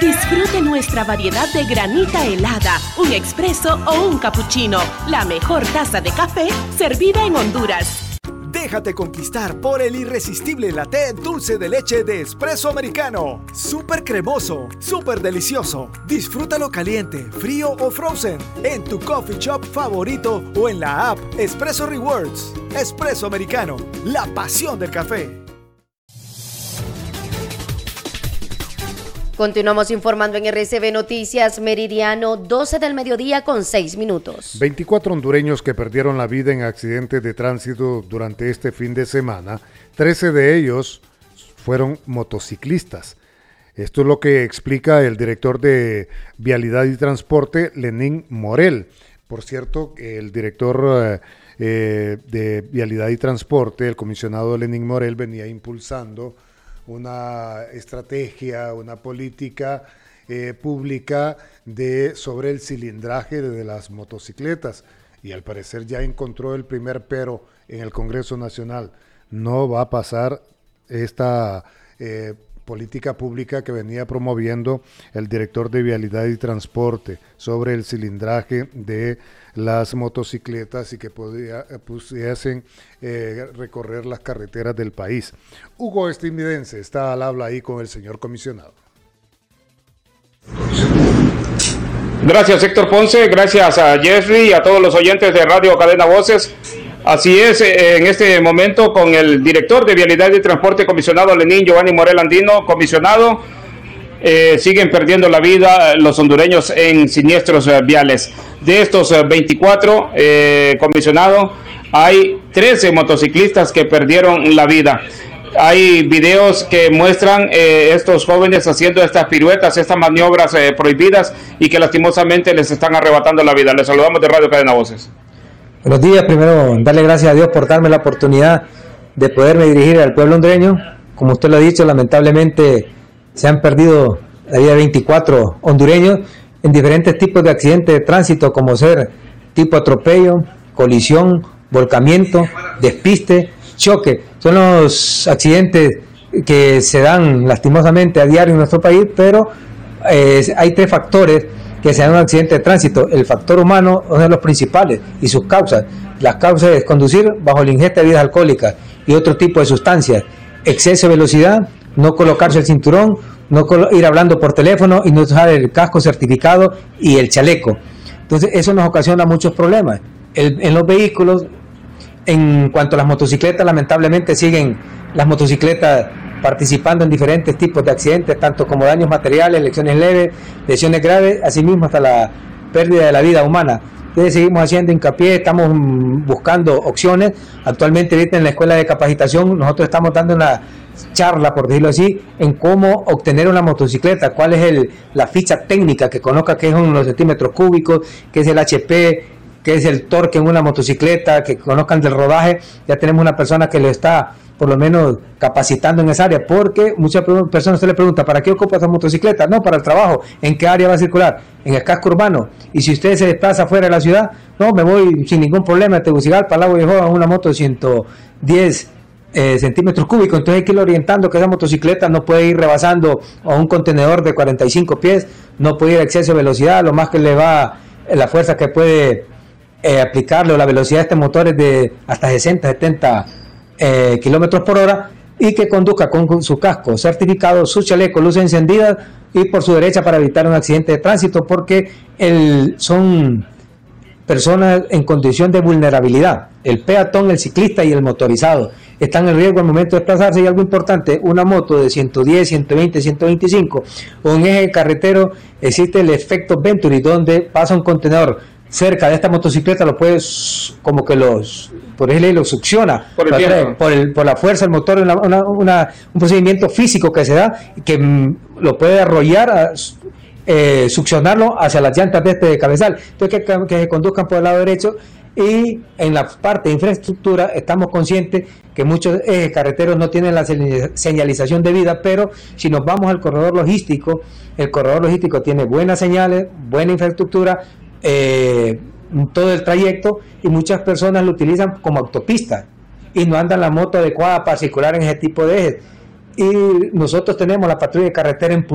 Disfrute nuestra variedad de granita helada, un expreso o un cappuccino. La mejor taza de café servida en Honduras. Déjate conquistar por el irresistible latte dulce de leche de Espresso Americano. Súper cremoso, súper delicioso. Disfrútalo caliente, frío o frozen en tu coffee shop favorito o en la app Espresso Rewards. Espresso Americano, la pasión del café. Continuamos informando en RCB Noticias, meridiano 12 del mediodía con 6 minutos. 24 hondureños que perdieron la vida en accidentes de tránsito durante este fin de semana, 13 de ellos fueron motociclistas. Esto es lo que explica el director de Vialidad y Transporte, Lenín Morel. Por cierto, el director de Vialidad y Transporte, el comisionado Lenín Morel, venía impulsando una estrategia, una política pública sobre el cilindraje de las motocicletas, y al parecer ya encontró el primer pero en el Congreso Nacional. No va a pasar esta política pública que venía promoviendo el director de Vialidad y Transporte sobre el cilindraje de las motocicletas y que pudiesen recorrer las carreteras del país. Hugo Estividense está al habla ahí con el señor comisionado. Gracias Héctor Ponce, gracias a Jeffrey y a todos los oyentes de Radio Cadena Voces. Así es, en este momento con el director de Vialidad y Transporte, comisionado Lenín Giovanni Morel Andino. Comisionado, siguen perdiendo la vida los hondureños en siniestros viales. De estos 24, comisionado, hay 13 motociclistas que perdieron la vida. Hay videos que muestran estos jóvenes haciendo estas piruetas, estas maniobras prohibidas y que lastimosamente les están arrebatando la vida. Les saludamos de Radio Cadena Voces. Buenos días, primero darle gracias a Dios por darme la oportunidad de poderme dirigir al pueblo hondureño. Como usted lo ha dicho, lamentablemente se han perdido la vida de 24 hondureños en diferentes tipos de accidentes de tránsito, como ser tipo atropello, colisión, volcamiento, despiste, choque. Son los accidentes que se dan lastimosamente a diario en nuestro país, pero hay 3 factores que se dan un accidente de tránsito. El factor humano es uno de los principales y sus causas. Las causas es conducir bajo la ingesta de bebidas alcohólicas y otro tipo de sustancias, exceso de velocidad, no colocarse el cinturón, no ir hablando por teléfono y no usar el casco certificado y el chaleco. Entonces eso nos ocasiona muchos problemas. En los vehículos, en cuanto a las motocicletas, lamentablemente siguen las motocicletas participando en diferentes tipos de accidentes, tanto como daños materiales, lesiones leves, lesiones graves, asimismo hasta la pérdida de la vida humana. Entonces seguimos haciendo hincapié, estamos buscando opciones. Actualmente ahorita en la escuela de capacitación nosotros estamos dando una charla, por decirlo así, en cómo obtener una motocicleta, cuál es la ficha técnica, que conozca qué son los centímetros cúbicos, qué es el HP, qué es el torque en una motocicleta, que conozcan del rodaje. Ya tenemos una persona que lo está por lo menos capacitando en esa área, porque muchas personas se le pregunta, ¿para qué ocupa esa motocicleta? No, para el trabajo. ¿En qué área va a circular? En el casco urbano. Y si usted se desplaza fuera de la ciudad, no, me voy sin ningún problema a Tegucigalpa, Lago Viejo, a una moto de 110 centímetros cúbicos. Entonces hay que ir orientando que esa motocicleta no puede ir rebasando a un contenedor de 45 pies, no puede ir a exceso de velocidad, lo más que le va la fuerza que puede aplicarle o la velocidad de este motor es de hasta 60, 70 kilómetros por hora, y que conduzca con su casco certificado, su chaleco, luces encendidas y por su derecha para evitar un accidente de tránsito, porque son personas en condición de vulnerabilidad. El peatón, el ciclista y el motorizado están en riesgo al momento de desplazarse. Y algo importante, una moto de 110, 120, 125 o un eje carretero, existe el efecto Venturi, donde pasa un contenedor cerca de esta motocicleta, lo puedes como que por ejemplo, lo succiona por la fuerza del motor, un procedimiento físico que se da, que lo puede arrollar, succionarlo hacia las llantas de este cabezal. Entonces que se conduzcan por el lado derecho. Y en la parte de infraestructura estamos conscientes que muchos ejes carreteros no tienen la señalización debida, pero si nos vamos al corredor logístico, el corredor logístico tiene buenas señales, buena infraestructura, todo el trayecto, y muchas personas lo utilizan como autopista y no andan la moto adecuada para circular en ese tipo de ejes. Y nosotros tenemos la patrulla de carretera en